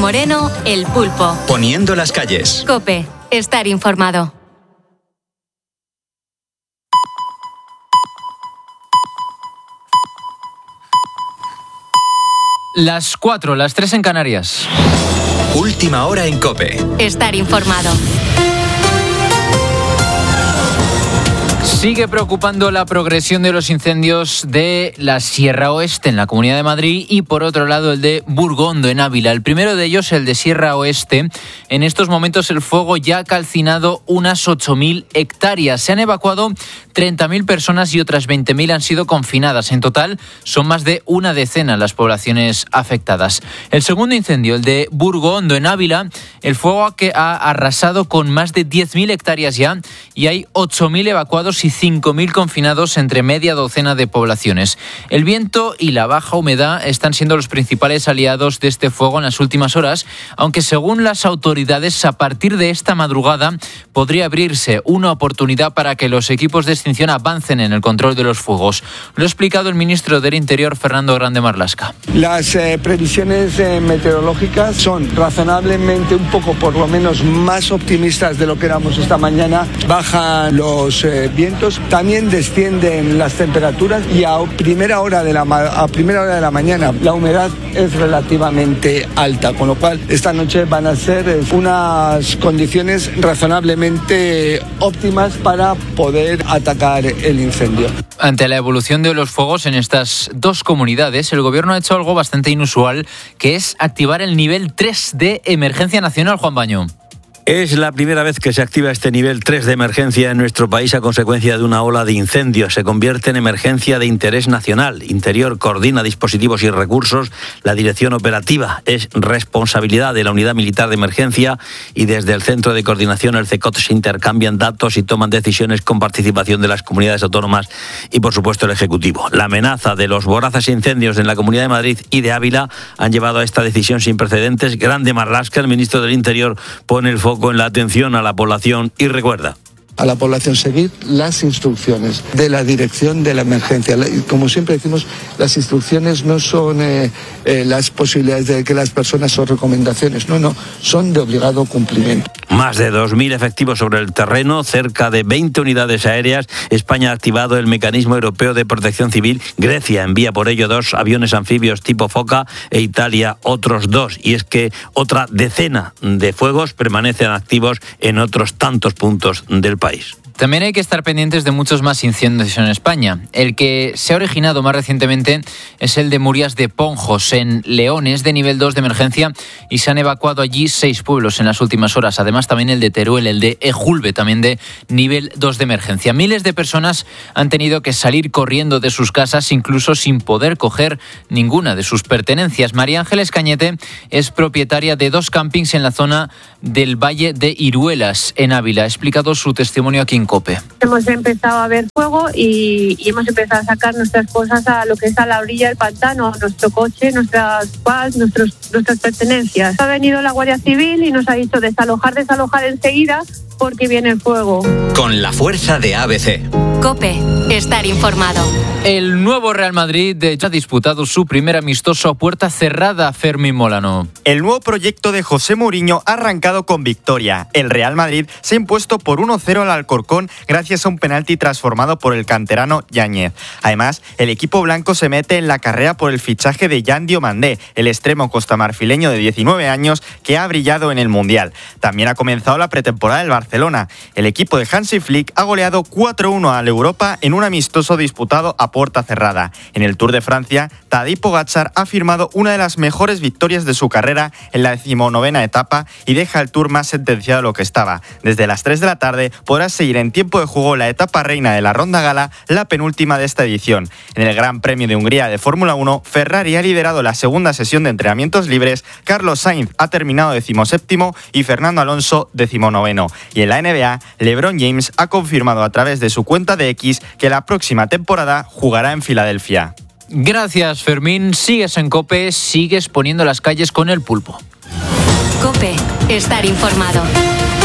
Moreno, El Pulpo. Poniendo las calles. COPE. Estar informado. Las 4, las 3 en Canarias. Última hora en COPE. Estar informado. Sigue preocupando la progresión de los incendios de la Sierra Oeste en la Comunidad de Madrid y por otro lado el de Burgondo en Ávila. El primero de ellos, el de Sierra Oeste. En estos momentos el fuego ya ha calcinado unas 8.000 hectáreas. Se han evacuado 30.000 personas y otras 20.000 han sido confinadas. En total son más de una decena las poblaciones afectadas. El segundo incendio, el de Burgondo en Ávila, el fuego que ha arrasado con más de 10.000 hectáreas ya y hay 8.000 evacuados y 5.000 confinados entre media docena de poblaciones. El viento y la baja humedad están siendo los principales aliados de este fuego en las últimas horas, aunque según las autoridades, a partir de esta madrugada podría abrirse una oportunidad para que los equipos de extinción avancen en el control de los fuegos. Lo ha explicado el ministro del Interior, Fernando Grande Marlaska. Las previsiones meteorológicas son razonablemente un poco, por lo menos, más optimistas de lo que éramos esta mañana. Bajan los vientos, también descienden las temperaturas y a primera hora de la mañana la humedad es relativamente alta, con lo cual esta noche van a ser unas condiciones razonablemente óptimas para poder atacar el incendio. Ante la evolución de los fuegos en estas dos comunidades, el Gobierno ha hecho algo bastante inusual, que es activar el nivel 3 de emergencia nacional, Juan Baño. Es la primera vez que se activa este nivel 3 de emergencia en nuestro país a consecuencia de una ola de incendios. Se convierte en emergencia de interés nacional. Interior coordina dispositivos y recursos. La dirección operativa es responsabilidad de la Unidad Militar de Emergencia y desde el Centro de Coordinación, el CECOT, se intercambian datos y toman decisiones con participación de las comunidades autónomas y, por supuesto, el Ejecutivo. La amenaza de los voraces incendios en la Comunidad de Madrid y de Ávila han llevado a esta decisión sin precedentes. Grande Marlaska, el ministro del Interior, pone el foco en la atención a la población y recuerda a la población seguir las instrucciones de la dirección de la emergencia. Como siempre decimos, las instrucciones no son las posibilidades de que las personas o recomendaciones, no, son de obligado cumplimiento. Más de 2.000 efectivos sobre el terreno, cerca de 20 unidades aéreas. España ha activado el Mecanismo Europeo de Protección Civil. Grecia envía por ello 2 aviones anfibios tipo Foca e Italia otros 2. Y es que otra decena de fuegos permanecen activos en otros tantos puntos del país. También hay que estar pendientes de muchos más incendios en España. El que se ha originado más recientemente es el de Murias de Ponjos, en León, es de nivel 2 de emergencia y se han evacuado allí 6 pueblos en las últimas horas. Además, también el de Teruel, el de Ejulbe, también de nivel 2 de emergencia. Miles de personas han tenido que salir corriendo de sus casas, incluso sin poder coger ninguna de sus pertenencias. María Ángeles Cañete es propietaria de 2 campings en la zona del Valle de Iruelas, en Ávila. Ha explicado su testimonio aquí en COPE. Hemos empezado a ver fuego y hemos empezado a sacar nuestras cosas a lo que está a la orilla del pantano, nuestro coche, nuestras paz, nuestras pertenencias. Ha venido la Guardia Civil y nos ha dicho desalojar enseguida porque viene el fuego. Con la fuerza de ABC. COPE. Estar informado. El nuevo Real Madrid ya ha disputado su primer amistoso a puerta cerrada, Fermín Molano. El nuevo proyecto de José Mourinho ha arrancado con victoria. El Real Madrid se ha impuesto por 1-0 al Alcorcón gracias a un penalti transformado por el canterano Yáñez. Además, el equipo blanco se mete en la carrera por el fichaje de Yan Diomandé, el extremo costamarfileño de 19 años que ha brillado en el Mundial. También ha comenzado la pretemporada del Barcelona. El equipo de Hansi Flick ha goleado 4-1 al Europa en un amistoso disputado a puerta cerrada. En el Tour de Francia, Tadej Pogačar ha firmado una de las mejores victorias de su carrera en la 19ª etapa y deja el Tour más sentenciado de lo que estaba. Desde las 3 de la tarde podrás seguir en tiempo de juego la etapa reina de la Ronda Gala, la penúltima de esta edición. En el Gran Premio de Hungría de Fórmula 1, Ferrari ha liderado la segunda sesión de entrenamientos libres, Carlos Sainz ha terminado 17º y Fernando Alonso 19º. Y en la NBA, LeBron James ha confirmado a través de su cuenta de X que la próxima temporada jugará en Filadelfia. Gracias, Fermín. Sigues en COPE, sigues poniendo las calles con el pulpo. COPE. Estar informado.